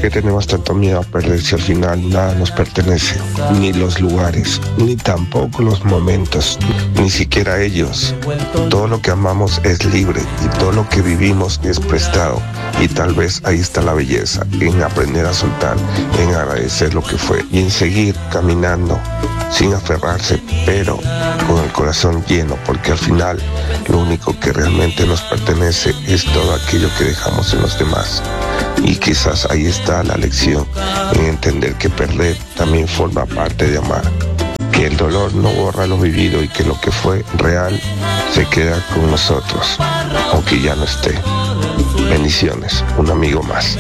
qué tenemos tanto miedo a perder si al final nada nos pertenece? Ni los lugares, ni tampoco los momentos, ni siquiera ellos. Todo lo que amamos es libre y todo lo que vivimos es prestado. Y tal vez ahí está la belleza, en aprender a soltar, en agradecer lo que fue y en seguir caminando sin aferrarse, pero con el corazón lleno, porque al final lo único que realmente nos pertenece es todo aquello que dejamos en los demás. Y quizás ahí está la lección, en entender que perder también forma parte de amar, que el dolor no borra lo vivido y que lo que fue real se queda con nosotros, aunque ya no esté. Bendiciones, un amigo más.